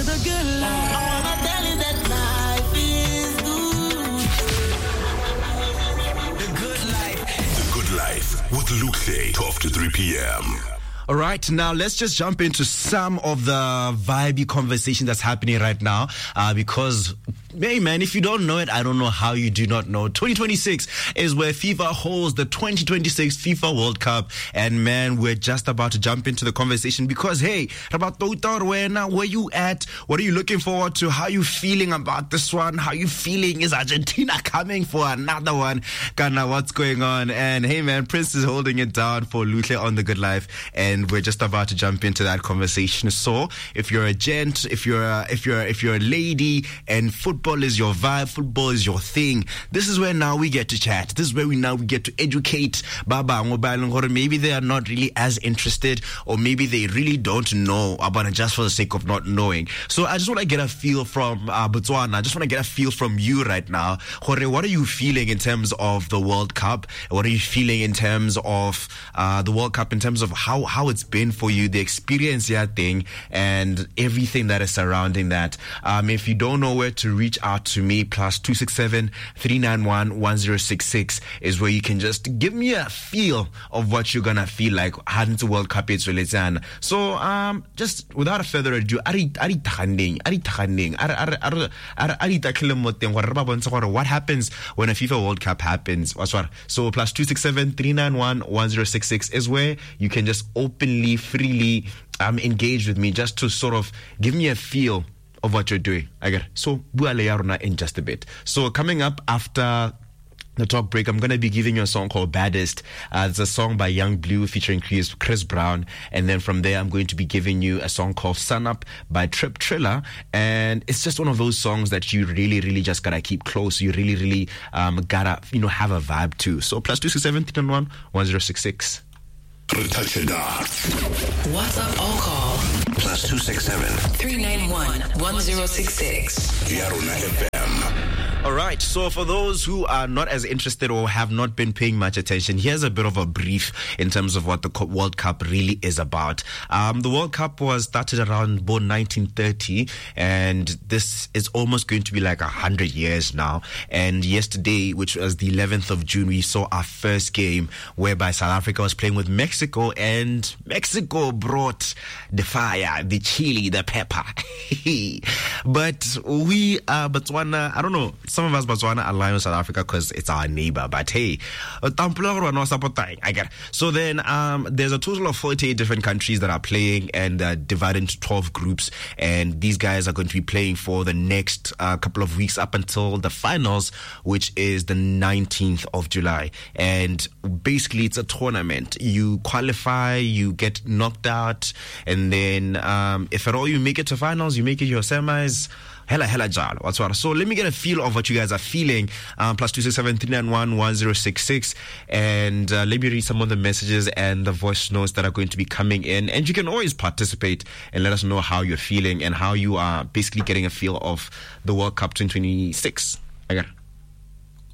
the good life. I wanna tell you that life is good. The good life. The Good Life with Luke Shea, 12 to 3 p.m. All right, now let's just jump into some of the vibey conversation that's happening right now because, hey man, if you don't know it, I don't know how you do not know. 2026 is where FIFA holds the 2026 FIFA World Cup, and man, we're just about to jump into the conversation because, hey, where you at? What are you looking forward to? How are you feeling about this one? How are you feeling? Is Argentina coming for another one? Kana, what's going on? And hey man, Prince is holding it down for Lutle on The Good Life, and we're just about to jump into that conversation. So if you're a gent, if you're a lady, and football is your vibe, football is your thing, this is where now we get to chat. This is where we get to educate Baba Mobile, or maybe they are not really as interested, or maybe they really don't know about it just for the sake of not knowing. So I just want to get a feel from Botswana. I just want to get a feel from you right now. Jorge, what are you feeling in terms of the World Cup? What are you feeling in terms of the World Cup, in terms of how it's been for you, the experience thing, and everything that is surrounding that? If you don't know where to reach out to me, +267 391 1066 is where you can just give me a feel of what you're gonna feel like heading to World Cup. It's really done. So just without further ado, what happens when a FIFA World Cup happens? So +267 391 1066 is where you can just openly, freely engage with me, just to sort of give me a feel of what you're doing. So bua le ya rona in just a bit. So coming up after the talk break, I'm going to be giving you a song called Baddest. It's a song by Young Blue featuring Chris Brown. And then from there, I'm going to be giving you a song called Sun Up by Trip Triller. And it's just one of those songs that you really, really just got to keep close. You really, really got to, have a vibe to. So +267 391 1066. WhatsApp or call +267 391 1066. Yaruna FM. All right, so for those who are not as interested or have not been paying much attention, here's a bit of a brief in terms of what the World Cup really is about. The World Cup was started around 1930, and this is almost going to be like 100 years now. And yesterday, which was the 11th of June, we saw our first game whereby South Africa was playing with Mexico, and Mexico brought the fire, the chili, the pepper. But we, Botswana, I don't know, some of us Botswana align with South Africa because it's our neighbor, but hey, I get it. So then there's a total of 48 different countries that are playing, and divided into 12 groups, and these guys are going to be playing for the next couple of weeks up until the finals, which is the 19th of July. And basically it's a tournament. You qualify, you get knocked out, and then if at all you make it to finals, you make it your semis, hella jal. So let me get a feel of what you guys are feeling. +267 391 1066, and let me read some of the messages and the voice notes that are going to be coming in. And you can always participate and let us know how you're feeling and how you are basically getting a feel of the World Cup 2026.